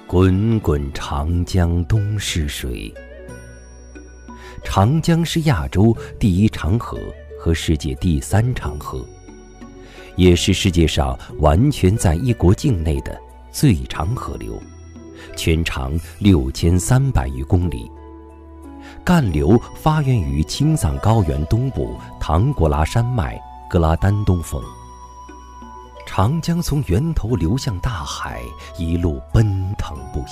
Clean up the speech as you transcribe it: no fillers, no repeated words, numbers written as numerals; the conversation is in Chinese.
滚滚长江东逝水。长江是亚洲第一长河和世界第3长河，也是世界上完全在一国境内的最长河流，全长6300余公里。干流发源于青藏高原东部唐古拉山脉格拉丹东峰。长江从源头流向大海，一路奔腾不